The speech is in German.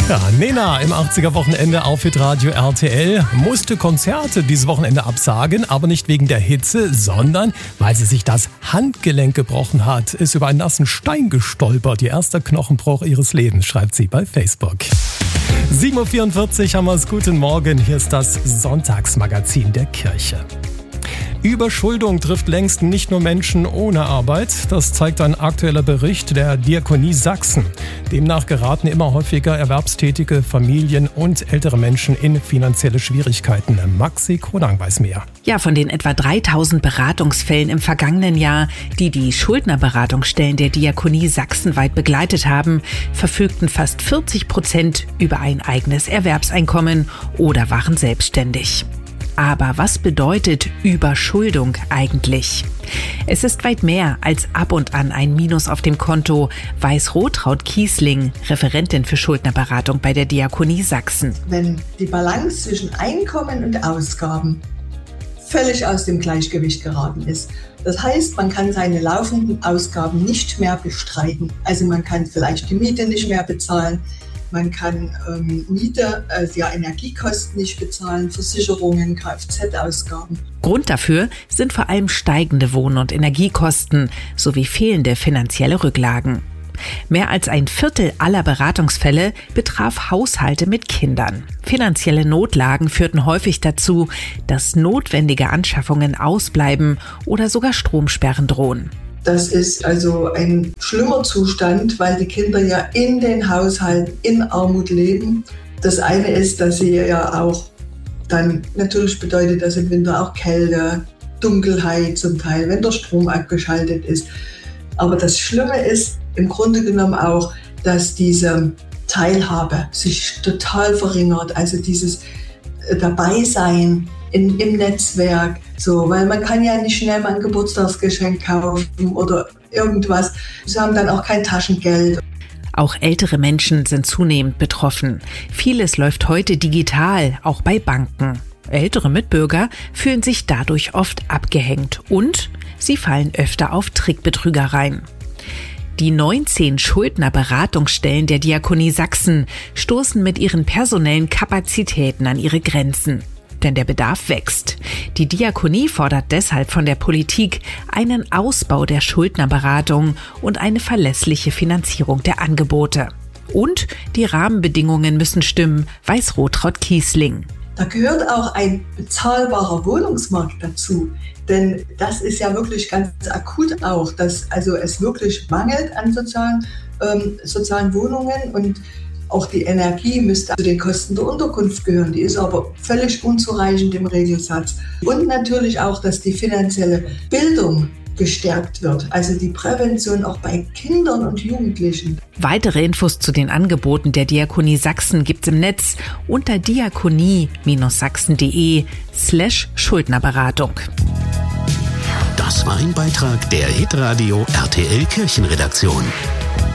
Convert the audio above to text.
Ja, Nena im 80er-Wochenende auf Hitradio RTL musste Konzerte dieses Wochenende absagen, aber nicht wegen der Hitze, sondern weil sie sich das Handgelenk gebrochen hat, ist über einen nassen Stein gestolpert. Ihr erster Knochenbruch ihres Lebens, schreibt sie bei Facebook. 7.44 Uhr haben wir es. Guten Morgen, hier ist das Sonntagsmagazin der Kirche. Überschuldung trifft längst nicht nur Menschen ohne Arbeit. Das zeigt ein aktueller Bericht der Diakonie Sachsen. Demnach geraten immer häufiger erwerbstätige Familien und ältere Menschen in finanzielle Schwierigkeiten. Maxi Kronang weiß mehr. Ja, von den etwa 3000 Beratungsfällen im vergangenen Jahr, die die Schuldnerberatungsstellen der Diakonie sachsenweit begleitet haben, verfügten fast 40% über ein eigenes Erwerbseinkommen oder waren selbstständig. Aber was bedeutet Überschuldung eigentlich? Es ist weit mehr als ab und an ein Minus auf dem Konto, weiß Rotraud Kiesling, Referentin für Schuldnerberatung bei der Diakonie Sachsen. Wenn die Balance zwischen Einkommen und Ausgaben völlig aus dem Gleichgewicht geraten ist. Das heißt, man kann seine laufenden Ausgaben nicht mehr bestreiten. Also man kann vielleicht die Miete nicht mehr bezahlen. Man kann Energiekosten nicht bezahlen, Versicherungen, Kfz-Ausgaben. Grund dafür sind vor allem steigende Wohn- und Energiekosten sowie fehlende finanzielle Rücklagen. Mehr als ein Viertel aller Beratungsfälle betraf Haushalte mit Kindern. Finanzielle Notlagen führten häufig dazu, dass notwendige Anschaffungen ausbleiben oder sogar Stromsperren drohen. Das ist also ein schlimmer Zustand, weil die Kinder ja in den Haushalten in Armut leben. Das eine ist, dass sie ja auch dann natürlich bedeutet, dass im Winter auch Kälte, Dunkelheit zum Teil, wenn der Strom abgeschaltet ist. Aber das Schlimme ist im Grunde genommen auch, dass diese Teilhabe sich total verringert. Also dieses Dabeisein im Netzwerk, so, weil man kann ja nicht schnell mal ein Geburtstagsgeschenk kaufen oder irgendwas. Sie haben dann auch kein Taschengeld. Auch ältere Menschen sind zunehmend betroffen. Vieles läuft heute digital, auch bei Banken. Ältere Mitbürger fühlen sich dadurch oft abgehängt und sie fallen öfter auf Trickbetrügereien. Die 19 Schuldnerberatungsstellen der Diakonie Sachsen stoßen mit ihren personellen Kapazitäten an ihre Grenzen. Denn der Bedarf wächst. Die Diakonie fordert deshalb von der Politik einen Ausbau der Schuldnerberatung und eine verlässliche Finanzierung der Angebote. Und die Rahmenbedingungen müssen stimmen, weiß Rotraud Kiesling. Da gehört auch ein bezahlbarer Wohnungsmarkt dazu. Denn das ist ja wirklich ganz akut auch, dass also es wirklich mangelt an sozialen Wohnungen und auch die Energie müsste zu den Kosten der Unterkunft gehören. Die ist aber völlig unzureichend im Regelsatz. Und natürlich auch, dass die finanzielle Bildung gestärkt wird. Also die Prävention auch bei Kindern und Jugendlichen. Weitere Infos zu den Angeboten der Diakonie Sachsen gibt's im Netz unter diakonie-sachsen.de/Schuldnerberatung. Das war ein Beitrag der Hitradio RTL Kirchenredaktion.